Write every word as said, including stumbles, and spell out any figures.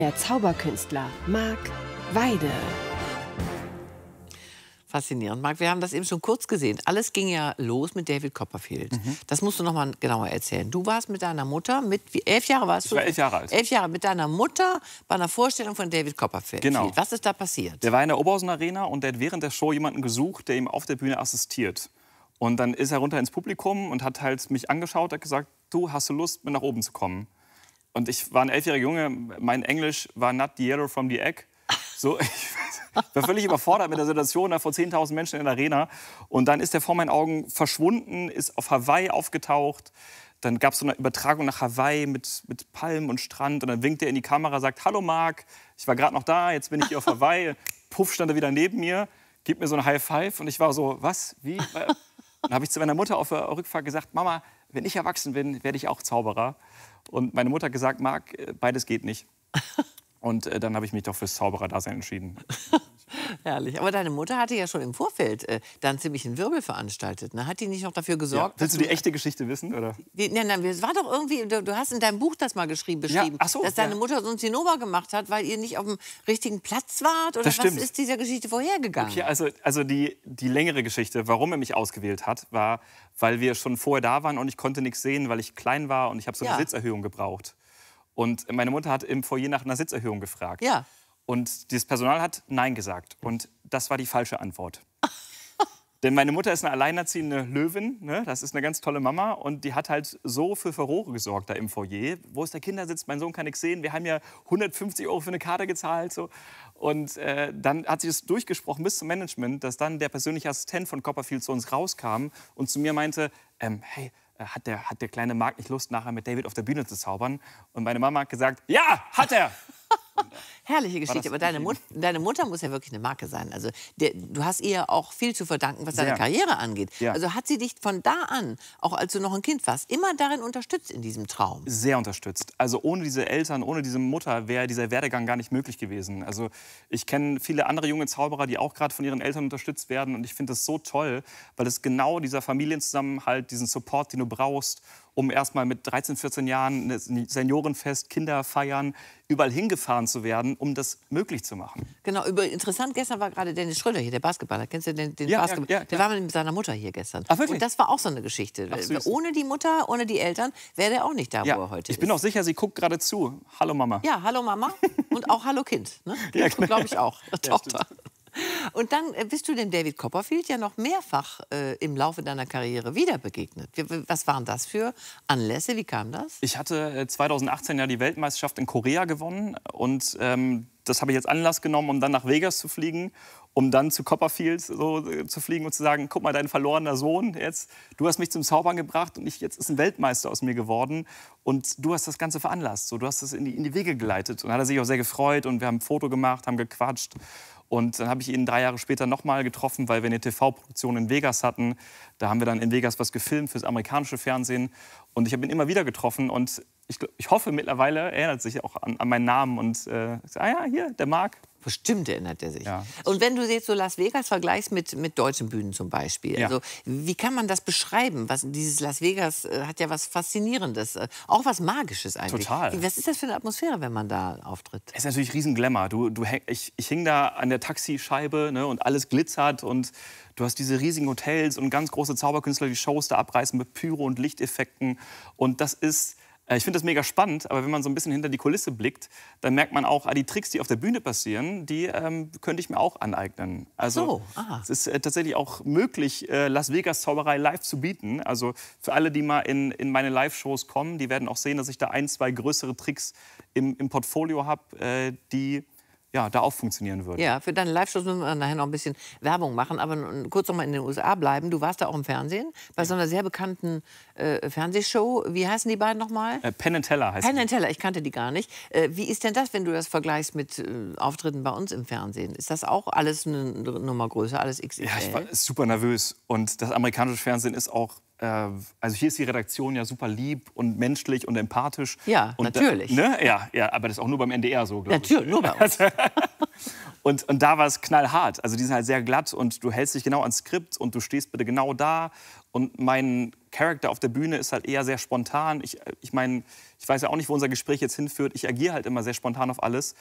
Der Zauberkünstler Marc Weide. Faszinierend, Marc. Wir haben das eben schon kurz gesehen. Alles ging ja los mit David Copperfield. Mhm. Das musst du noch mal genauer erzählen. Du warst mit deiner Mutter, mit wie, elf Jahre warst du? Ich war elf Jahre alt. Elf Jahre mit deiner Mutter bei einer Vorstellung von David Copperfield. Genau. Was ist da passiert? Der war in der Oberhausen Arena und der hat während der Show jemanden gesucht, der ihm auf der Bühne assistiert. Und dann ist er runter ins Publikum und hat halt mich angeschaut, hat gesagt, du, hast du Lust, mit nach oben zu kommen? Und ich war ein elfjähriger Junge, mein Englisch war not the yellow from the egg. So, ich war völlig überfordert mit der Situation, da vor zehntausend Menschen in der Arena. Und dann ist er vor meinen Augen verschwunden, ist auf Hawaii aufgetaucht. Dann gab es so eine Übertragung nach Hawaii mit, mit Palmen und Strand. Und dann winkt er in die Kamera, sagt, hallo Marc, ich war gerade noch da, jetzt bin ich hier auf Hawaii. Puff stand er wieder neben mir, gibt mir so ein High Five. Und ich war so, was, wie? Dann habe ich zu meiner Mutter auf der Rückfahrt gesagt, Mama, wenn ich erwachsen bin, werde ich auch Zauberer. Und meine Mutter hat gesagt, Marc, beides geht nicht. Und äh, dann habe ich mich doch fürs Zaubererdasein entschieden. Herrlich. Aber deine Mutter hatte ja schon im Vorfeld äh, dann ziemlich einen Wirbel veranstaltet. Ne? Hat die nicht noch dafür gesorgt? Ja. Willst du die echte Geschichte wissen? Oder? Die, nein, nein, es war doch irgendwie, du, du hast in deinem Buch das mal geschrieben, beschrieben, ja. Ach so, dass deine ja. Mutter so ein Zinnober gemacht hat, weil ihr nicht auf dem richtigen Platz wart? Oder das was stimmt. ist dieser Geschichte vorhergegangen? Okay, also, also die, die längere Geschichte, warum er mich ausgewählt hat, war, weil wir schon vorher da waren und ich konnte nichts sehen, weil ich klein war und ich habe so eine ja. Sitzerhöhung gebraucht. Und meine Mutter hat im Foyer nach einer Sitzerhöhung gefragt. Ja. Und das Personal hat Nein gesagt. Und das war die falsche Antwort. Denn meine Mutter ist eine alleinerziehende Löwin, ne? Das ist eine ganz tolle Mama. Und die hat halt so für Furore gesorgt da im Foyer. Wo ist der Kindersitz? Mein Sohn kann nichts sehen. Wir haben ja hundertfünfzig Euro für eine Karte gezahlt. So. Und äh, dann hat sie das durchgesprochen bis zum Management, dass dann der persönliche Assistent von Copperfield zu uns rauskam und zu mir meinte, ähm, hey, hat der, hat der kleine Marc nicht Lust, nachher mit David auf der Bühne zu zaubern? Und meine Mama hat gesagt, ja, hat er! Herrliche Geschichte, aber deine, Mut, deine Mutter muss ja wirklich eine Marke sein. Also der, du hast ihr auch viel zu verdanken, was Sehr. deine Karriere angeht. Ja. Also hat sie dich von da an, auch als du noch ein Kind warst, immer darin unterstützt in diesem Traum? Sehr unterstützt. Also ohne diese Eltern, ohne diese Mutter wäre dieser Werdegang gar nicht möglich gewesen. Also ich kenne viele andere junge Zauberer, die auch gerade von ihren Eltern unterstützt werden. Und ich finde das so toll, weil es genau dieser Familienzusammenhalt, diesen Support, den du brauchst, um erst mal mit dreizehn, vierzehn Jahren ein Seniorenfest, Kinder feiern, überall hingefahren zu werden, um das möglich zu machen. Genau, über, interessant, gestern war gerade Dennis Schröder hier, der Basketballer. Kennst du den, den ja, Basketballer? Ja, ja, der war mit seiner Mutter hier gestern. Ach, wirklich? Und das war auch so eine Geschichte. Ach, ohne die Mutter, ohne die Eltern, wäre der auch nicht da, ja, wo er heute ich ist. Ich bin auch sicher, sie guckt gerade zu. Hallo Mama. Ja, hallo Mama und auch hallo Kind. Ne? Ja, genau. Glaube ich auch, ja, Tochter. Und dann bist du dem David Copperfield ja noch mehrfach äh, im Laufe deiner Karriere wieder begegnet. Was waren das für Anlässe? Wie kam das? Ich hatte zweitausendachtzehn ja die Weltmeisterschaft in Korea gewonnen. Und ähm, das habe ich als Anlass genommen, um dann nach Vegas zu fliegen, um dann zu Copperfield so, äh, zu fliegen und zu sagen, guck mal, dein verlorener Sohn, jetzt, du hast mich zum Zaubern gebracht und ich, jetzt ist ein Weltmeister aus mir geworden. Und du hast das Ganze veranlasst, so, du hast das in die, in die Wege geleitet. Und dann hat er sich auch sehr gefreut und wir haben ein Foto gemacht, haben gequatscht. Und dann habe ich ihn drei Jahre später noch mal getroffen, weil wir eine T V-Produktion in Vegas hatten. Da haben wir dann in Vegas was gefilmt fürs amerikanische Fernsehen. Und ich habe ihn immer wieder getroffen. Und ich, ich hoffe, mittlerweile erinnert sich auch an, an meinen Namen. Und äh, ah ja, hier, der Marc. Bestimmt erinnert er sich. Ja. Und wenn du jetzt so Las Vegas vergleichst mit, mit deutschen Bühnen zum Beispiel, ja. also, wie kann man das beschreiben? Was, dieses Las Vegas äh, hat ja was Faszinierendes, äh, auch was Magisches eigentlich. Total. Wie, was ist das für eine Atmosphäre, wenn man da auftritt? Es ist natürlich riesen Glamour. Du, du, ich, ich hing da an der Taxischeibe, ne, und alles glitzert und du hast diese riesigen Hotels und ganz große Zauberkünstler, die Shows da abreißen mit Pyro- und Lichteffekten. Und das ist... Ich finde das mega spannend, aber wenn man so ein bisschen hinter die Kulisse blickt, dann merkt man auch, ah, die Tricks, die auf der Bühne passieren, die ähm, könnte ich mir auch aneignen. Also so, aha. Es ist äh, tatsächlich auch möglich, äh, Las Vegas Zauberei live zu bieten. Also für alle, die mal in, in meine Live-Shows kommen, die werden auch sehen, dass ich da ein, zwei größere Tricks im, im Portfolio habe, äh, die... ja, da auch funktionieren würde. Ja, für deine Live-Shows müssen wir nachher noch ein bisschen Werbung machen, aber kurz noch mal in den U S A bleiben. Du warst da auch im Fernsehen, bei so einer sehr bekannten äh, Fernsehshow. Wie heißen die beiden noch mal? Äh, Penn and Teller heißt Penn and Teller, ich kannte die gar nicht. Äh, wie ist denn das, wenn du das vergleichst mit äh, Auftritten bei uns im Fernsehen? Ist das auch alles eine Nummer größer, alles X X L? Ja, ich war super nervös. Und das amerikanische Fernsehen ist auch... Also hier ist die Redaktion ja super lieb und menschlich und empathisch. Ja, und natürlich. Da, ne? ja, ja, aber das ist auch nur beim N D R so, glaube ich. Natürlich, nur bei uns. Und, und da war es knallhart. Also die sind halt sehr glatt und du hältst dich genau ans Skript und du stehst bitte genau da. Und mein Charakter auf der Bühne ist halt eher sehr spontan. Ich, ich meine, ich weiß ja auch nicht, wo unser Gespräch jetzt hinführt. Ich agiere halt immer sehr spontan auf alles.